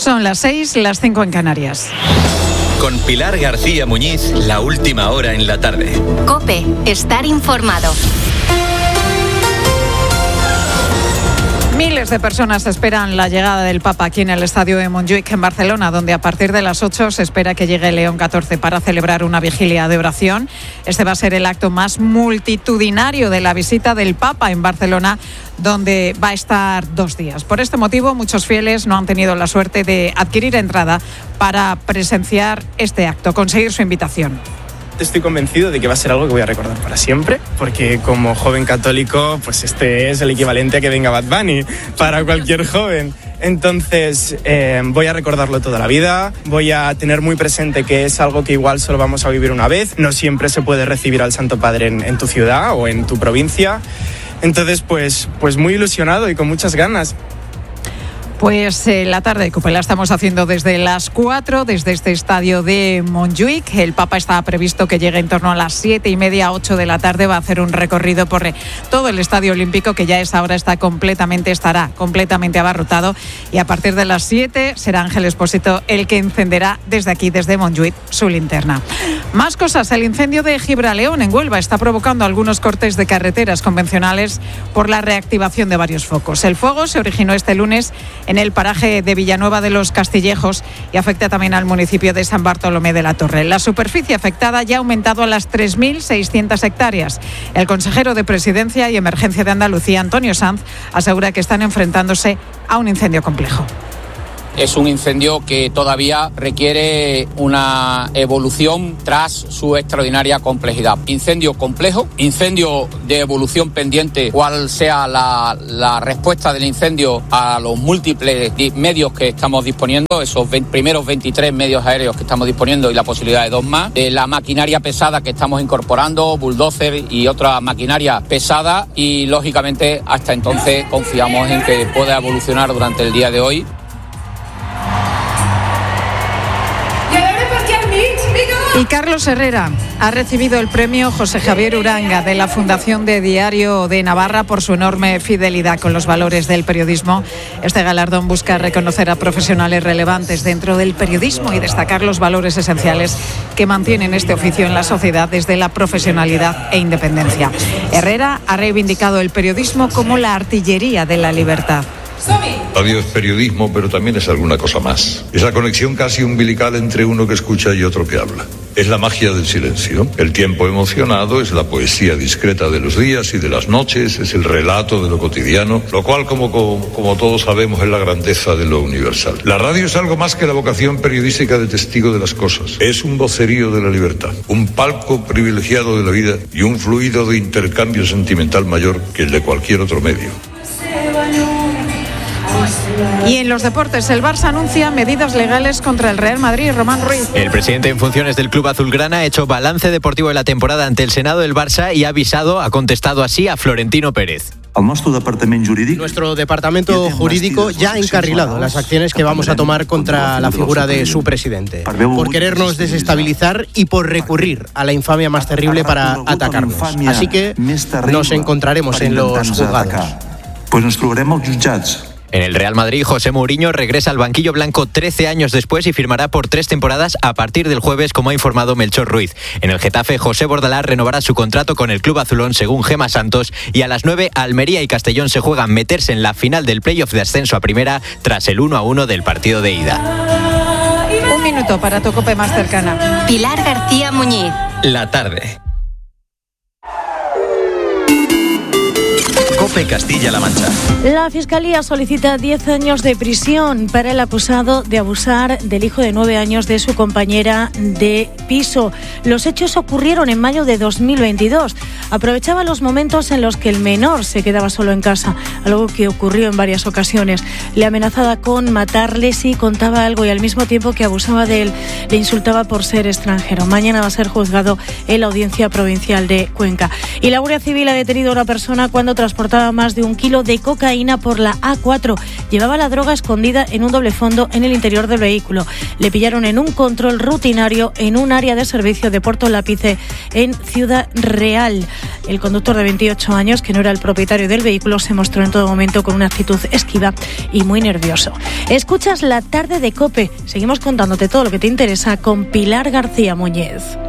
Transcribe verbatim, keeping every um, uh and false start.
Son las seis, las cinco en Canarias. Con Pilar García Muñiz, la última hora en la tarde. COPE, estar informado. Miles de personas esperan la llegada del Papa aquí en el estadio de Montjuïc, en Barcelona, donde a partir de las ocho se espera que llegue León catorce para celebrar una vigilia de oración. Este va a ser el acto más multitudinario de la visita del Papa en Barcelona, donde va a estar dos días. Por este motivo, muchos fieles no han tenido la suerte de adquirir entrada para presenciar este acto, conseguir su invitación. Estoy convencido de que va a ser algo que voy a recordar para siempre, porque como joven católico, pues este es el equivalente a que venga Bad Bunny para cualquier joven. Entonces eh, voy a recordarlo toda la vida, voy a tener muy presente que es algo que igual solo vamos a vivir una vez, no siempre se puede recibir al Santo Padre en, en tu ciudad o en tu provincia. Entonces pues, pues muy ilusionado y con muchas ganas. Pues eh, la tarde de COPE la estamos haciendo desde las cuatro, desde este estadio de Montjuïc. El Papa está previsto que llegue en torno a las siete y media, ocho de la tarde. Va a hacer un recorrido por todo el Estadio Olímpico, que ya a esa hora está completamente, estará completamente abarrotado. Y a partir de las siete será Ángel Expósito el que encenderá desde aquí, desde Montjuïc, su linterna. Más cosas. El incendio de Gibraleón, en Huelva, está provocando algunos cortes de carreteras convencionales por la reactivación de varios focos. El fuego se originó este lunes en el paraje de Villanueva de los Castillejos y afecta también al municipio de San Bartolomé de la Torre. La superficie afectada ya ha aumentado a las tres mil seiscientas hectáreas. El consejero de Presidencia y Emergencia de Andalucía, Antonio Sanz, asegura que están enfrentándose a un incendio complejo. Es un incendio que todavía requiere una evolución tras su extraordinaria complejidad. Incendio complejo, incendio de evolución pendiente, cuál sea la, la respuesta del incendio a los múltiples medios que estamos disponiendo, esos veinte, primeros veintitrés medios aéreos que estamos disponiendo y la posibilidad de dos más, de la maquinaria pesada que estamos incorporando, bulldozer y otra maquinaria pesada, y lógicamente hasta entonces confiamos en que pueda evolucionar durante el día de hoy. Y Carlos Herrera ha recibido el premio José Javier Uranga de la Fundación de Diario de Navarra por su enorme fidelidad con los valores del periodismo. Este galardón busca reconocer a profesionales relevantes dentro del periodismo y destacar los valores esenciales que mantienen este oficio en la sociedad desde la profesionalidad e independencia. Herrera ha reivindicado el periodismo como la artillería de la libertad. Radio es periodismo, pero también es alguna cosa más. Es la conexión casi umbilical entre uno que escucha y otro que habla. Es la magia del silencio. El tiempo emocionado es la poesía discreta de los días y de las noches, es el relato de lo cotidiano, lo cual, como, como, como todos sabemos, es la grandeza de lo universal. La radio es algo más que la vocación periodística de testigo de las cosas. Es un vocerío de la libertad, un palco privilegiado de la vida y un fluido de intercambio sentimental mayor que el de cualquier otro medio. Y en los deportes, el Barça anuncia medidas legales contra el Real Madrid. Román Ruiz. El presidente en funciones del club azulgrana ha hecho balance deportivo de la temporada ante el Senado del Barça y ha avisado, ha contestado así a Florentino Pérez. Nuestro departamento jurídico ya ha encarrilado las acciones que vamos a tomar contra la figura de su presidente, por querernos desestabilizar y por recurrir a la infamia más terrible para atacarnos. Así que nos encontraremos en los juzgados. Pues nos trobaremos jutjats. En el Real Madrid, José Mourinho regresa al banquillo blanco trece años después y firmará por tres temporadas a partir del jueves, como ha informado Melchor Ruiz. En el Getafe, José Bordalás renovará su contrato con el club azulón, según Gemma Santos, y a las nueve, Almería y Castellón se juegan meterse en la final del playoff de ascenso a primera tras el uno a uno del partido de ida. Un minuto para tu COPE más cercana. Pilar García Muñiz. La tarde. COPE Castilla-La Mancha. La Fiscalía solicita diez años de prisión para el acusado de abusar del hijo de nueve años de su compañera de piso. Los hechos ocurrieron en mayo de dos mil veintidós. Aprovechaba los momentos en los que el menor se quedaba solo en casa, algo que ocurrió en varias ocasiones. Le amenazaba con matarle si contaba algo y al mismo tiempo que abusaba de él, le insultaba por ser extranjero. Mañana va a ser juzgado en la Audiencia Provincial de Cuenca. Y la Guardia Civil ha detenido a una persona cuando transportaba transportaba más de un kilo de cocaína por la A cuatro. Llevaba la droga escondida en un doble fondo en el interior del vehículo. Le pillaron en un control rutinario en un área de servicio de Puerto Lápice en Ciudad Real. El conductor de veintiocho años, que no era el propietario del vehículo, se mostró en todo momento con una actitud esquiva y muy nervioso. Escuchas La Tarde de COPE. Seguimos contándote todo lo que te interesa con Pilar García Muñiz.